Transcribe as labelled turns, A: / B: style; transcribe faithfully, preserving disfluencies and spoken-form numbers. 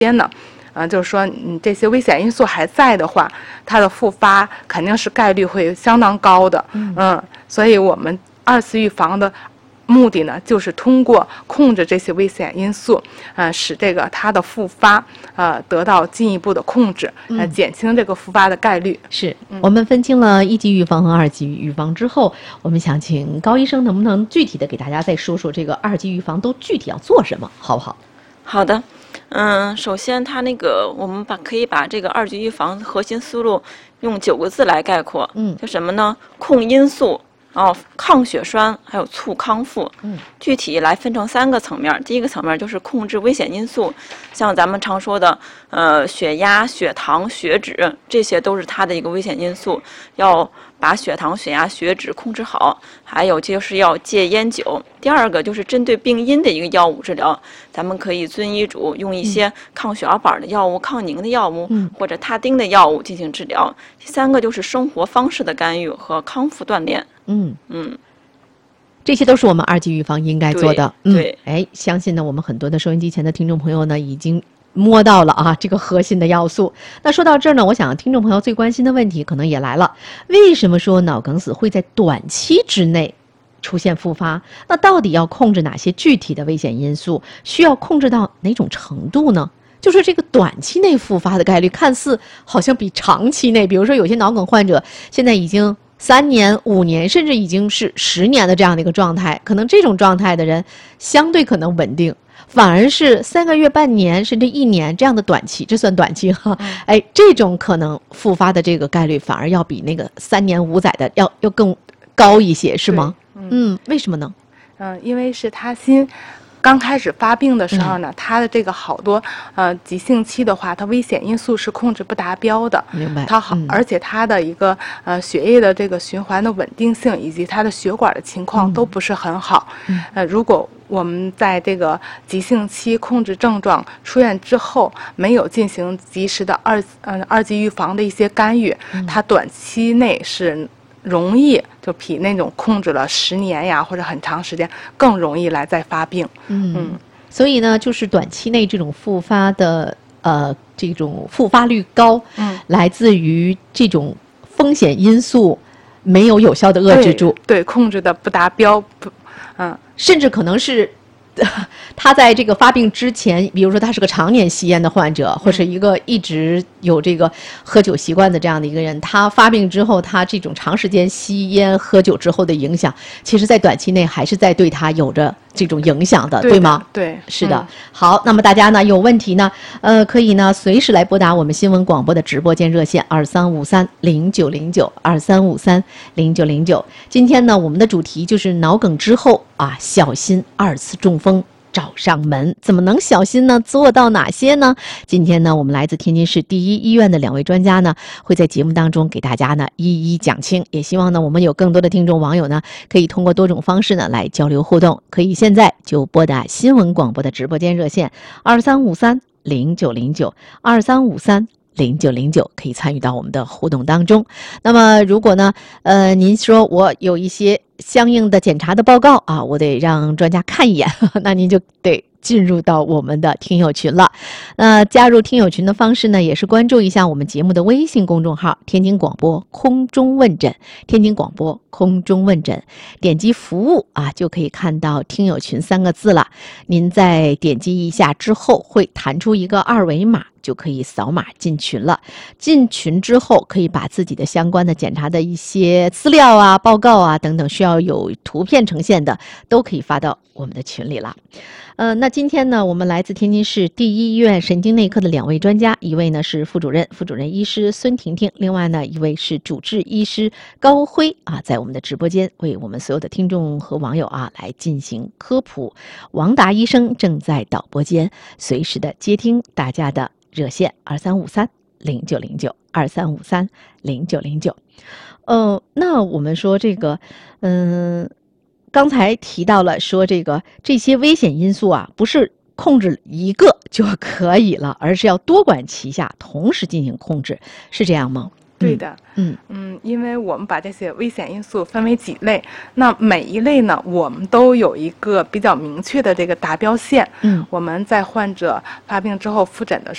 A: 间呢，嗯、呃，就是说，嗯，这些危险因素还在的话，它的复发肯定是概率会相当高的。嗯，嗯所以我们二次预防的目的呢，就是通过控制这些危险因素，呃，使这个它的复发，呃，得到进一步的控制，呃，减轻这个复发的概率。
B: 是、嗯、我们分清了一级预防和二级预防之后，我们想请高医生能不能具体的给大家再说说这个二级预防都具体要做什么，好不好？
C: 好的。嗯，首先它那个我们把可以把这个二级预防核心思路用九个字来概括，嗯，叫什么呢？控因素，然后抗血栓，还有促康复。嗯，具体来分成三个层面。第一个层面就是控制危险因素，像咱们常说的，呃，血压、血糖、血脂，这些都是它的一个危险因素，要把血糖、血压、血脂控制好。还有就是要戒烟酒。第二个就是针对病因的一个药物治疗，咱们可以遵医嘱用一些抗血小板的药物、抗凝的药物，嗯、或者他汀的药物进行治疗。第三个就是生活方式的干预和康复锻炼。嗯嗯，
B: 这些都是我们二级预防应该做的。
C: 对，对
B: 嗯、哎，相信呢，我们很多的收音机前的听众朋友呢，已经摸到了啊这个核心的要素。那说到这儿呢，我想听众朋友最关心的问题可能也来了：为什么说脑梗死会在短期之内出现复发？那到底要控制哪些具体的危险因素？需要控制到哪种程度呢？就是这个短期内复发的概率，看似好像比长期内，比如说有些脑梗患者现在已经三年、五年，甚至已经是十年的这样的一个状态，可能这种状态的人相对可能稳定，反而是三个月、半年甚至一年这样的短期，这算短期哈。哎，这种可能复发的这个概率反而要比那个三年五载的要要更高一些，是吗？嗯, 嗯，为什么呢？
A: 嗯，因为是他心刚开始发病的时候呢，他、嗯、的这个好多呃急性期的话，它危险因素是控制不达标的。
B: 明白。
A: 它好，嗯、而且它的一个呃血液的这个循环的稳定性以及它的血管的情况都不是很好。嗯、呃，如果我们在这个急性期控制症状出现之后，没有进行及时的二嗯、呃、二级预防的一些干预，嗯、它短期内是容易就比那种控制了十年呀或者很长时间更容易来再发病。
B: 嗯，嗯所以呢，就是短期内这种复发的呃这种复发率高，嗯，来自于这种风险因素没有有效的遏制住，
A: 对，对控制的不达标，不，嗯，
B: 甚至可能是。他在这个发病之前，比如说他是个常年吸烟的患者，或是一个一直有这个喝酒习惯的这样的一个人，他发病之后，他这种长时间吸烟喝酒之后的影响，其实在短期内还是在对他有着这种影响的， 对, 对吗？
A: 对，
B: 是的。嗯、好，那么大家呢有问题呢，呃，可以呢随时来拨打我们新闻广播的直播间热线二三五三零九零九二三五三零九零九。今天呢，我们的主题就是脑梗之后啊，小心二次中风找上门。怎么能小心呢？做到哪些呢？今天呢，我们来自天津市第一医院的两位专家呢，会在节目当中给大家呢一一讲清。也希望呢，我们有更多的听众网友呢，可以通过多种方式呢来交流互动。可以现在就拨打新闻广播的直播间热线二三五三零九零九二三五三零九零九，可以参与到我们的互动当中。那么如果呢呃您说我有一些相应的检查的报告啊，我得让专家看一眼，那您就得进入到我们的听友群了。那加入听友群的方式呢，也是关注一下我们节目的微信公众号天津广播空中问诊，天津广播空中问诊，点击服务啊，就可以看到听友群三个字了。您再点击一下之后，会弹出一个二维码，就可以扫码进群了。进群之后，可以把自己的相关的检查的一些资料啊、报告啊等等需要有图片呈现的，都可以发到我们的群里了。呃，那今天呢，我们来自天津市第一医院神经内科的两位专家，一位呢是副主任、副主任医师孙婷婷，另外呢一位是主治医师高辉啊，在我们的直播间为我们所有的听众和网友啊来进行科普。王达医生正在导播间随时的接听大家的热线二三五三零九零九二三五三零九零九。呃，那我们说这个，嗯、呃。刚才提到了说这个这些危险因素啊，不是控制一个就可以了，而是要多管齐下，同时进行控制，是这样吗？
A: 对的，
B: 嗯
A: 嗯，因为我们把这些危险因素分为几类，那每一类呢，我们都有一个比较明确的这个达标线。
B: 嗯，
A: 我们在患者发病之后复诊的